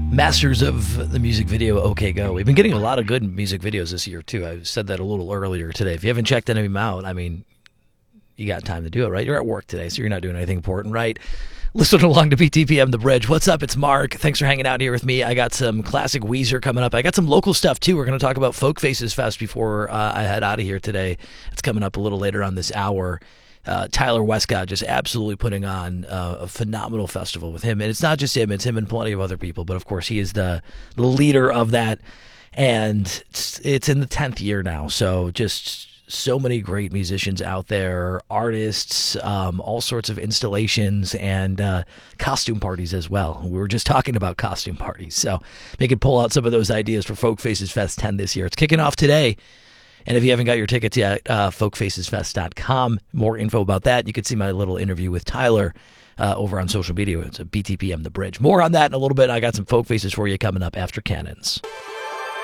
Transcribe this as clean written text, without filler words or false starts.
Masters of the music video, OK Go. We've been getting a lot of good music videos this year, too. I said that a little earlier today. If you haven't checked any of them out, I mean, you got time to do it, right? You're at work today, so you're not doing anything important, right? Listen along to BTPM The Bridge. What's up? It's Mark. Thanks for hanging out here with me. I got some classic Weezer coming up. I got some local stuff, too. We're going to talk about Folk Faces Fest before I head out of here today. It's coming up a little later on this hour. Tyler Westcott just absolutely putting on a phenomenal festival with him. And it's not just him, it's him and plenty of other people. But, of course, he is the leader of that. And it's in the 10th year now. So just so many great musicians out there, artists, all sorts of installations, and costume parties as well. We were just talking about costume parties. So they could pull out some of those ideas for Folk Faces Fest 10 this year. It's kicking off today. And if you haven't got your tickets yet, folkfacesfest.com. More info about that. You can see my little interview with Tyler over on social media. It's a BTPM The Bridge. More on that in a little bit. I got some Folk Faces for you coming up after Cannons.